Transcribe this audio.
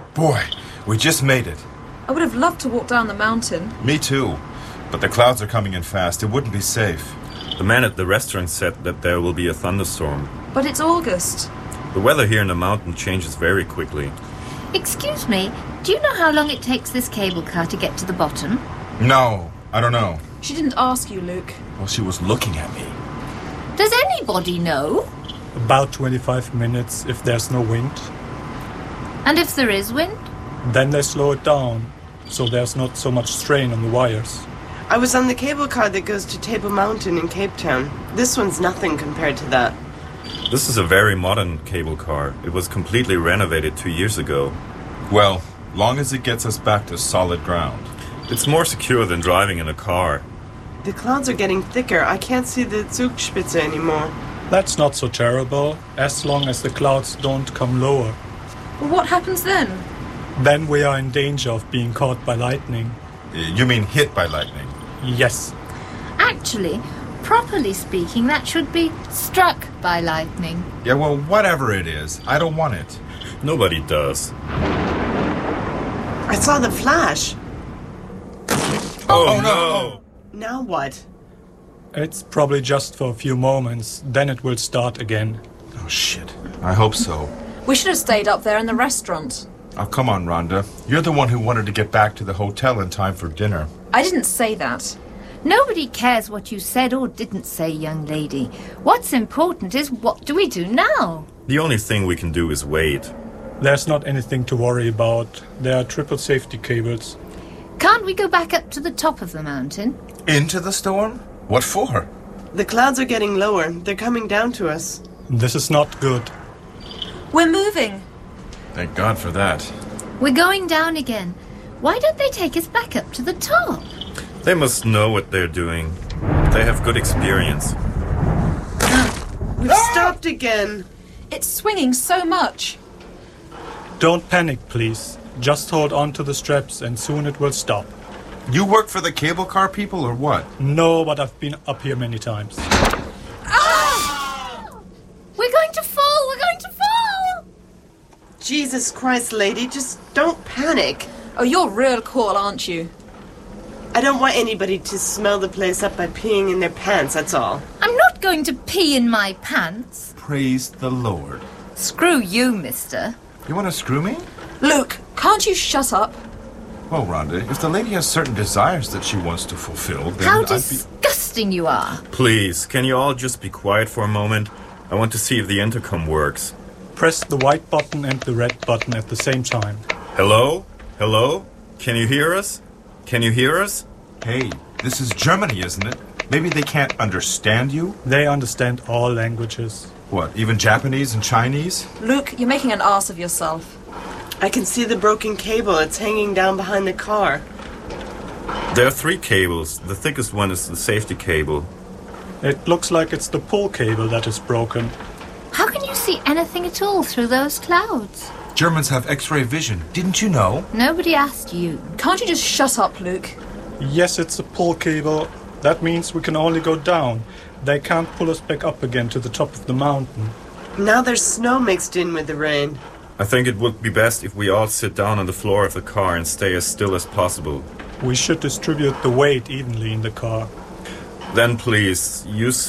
Boy, we just made it. I would have loved to walk down the mountain. Me too. But the clouds are coming in fast. It wouldn't be safe. The man at the restaurant said that there will be a thunderstorm. But it's August. The weather here in the mountain changes very quickly. Excuse me, do you know how long it takes this cable car to get to the bottom? No, I don't know. She didn't ask you, Luke. Well, she was looking at me. Does anybody know? About 25 minutes if there's no wind. And if there is wind? Then they slow it down, so there's not so much strain on the wires. I was on the cable car that goes to Table Mountain in Cape Town. This one's nothing compared to that. This is a very modern cable car. It was completely renovated 2 years ago. Well, long as it gets us back to solid ground. It's more secure than driving in a car. The clouds are getting thicker. I can't see the Zugspitze anymore. That's not so terrible, as long as the clouds don't come lower. Well, what happens then? Then we are in danger of being caught by lightning. You mean hit by lightning? Yes. Actually, properly speaking, that should be struck by lightning. Yeah, well, whatever it is, I don't want it. Nobody does. I saw the flash. Oh no! Now what? It's probably just for a few moments, then it will start again. Oh, shit. I hope so. We should have stayed up there in the restaurant. Oh, come on, Rhonda. You're the one who wanted to get back to the hotel in time for dinner. I didn't say that. Nobody cares what you said or didn't say, young lady. What's important is what do we do now? The only thing we can do is wait. There's not anything to worry about. There are triple safety cables. Can't we go back up to the top of the mountain? Into the storm? What for? The clouds are getting lower. They're coming down to us. This is not good. We're moving. Thank God for that. We're going down again. Why don't they take us back up to the top? They must know what they're doing. They have good experience. We've stopped again. It's swinging so much. Don't panic, please. Just hold on to the straps and soon it will stop. You work for the cable car people or what? No, but I've been up here many times. We're going to fall! We're going to fall! Jesus Christ, lady, just don't panic. Oh, you're real cool, aren't you? I don't want anybody to smell the place up by peeing in their pants, that's all. I'm not going to pee in my pants. Praise the Lord. Screw you, mister. You want to screw me? Luke, can't you shut up? Well, Rhonda, if the lady has certain desires that she wants to fulfill, then How I'd be... disgusting you are. Please, can you all just be quiet for a moment? I want to see if the intercom works. Press the white button and the red button at the same time. Hello? Hello? Can you hear us? Can you hear us? Hey, this is Germany, isn't it? Maybe they can't understand you? They understand all languages. What, even Japanese and Chinese? Luke, you're making an ass of yourself. I can see the broken cable. It's hanging down behind the car. There are 3 cables. The thickest one is the safety cable. It looks like it's the pull cable that is broken. How can you see anything at all through those clouds? Germans have X-ray vision. Didn't you know? Nobody asked you. Can't you just shut up, Luke? Yes, it's a pull cable. That means we can only go down. They can't pull us back up again to the top of the mountain. Now there's snow mixed in with the rain. I think it would be best if we all sit down on the floor of the car and stay as still as possible. We should distribute the weight evenly in the car. Then please, use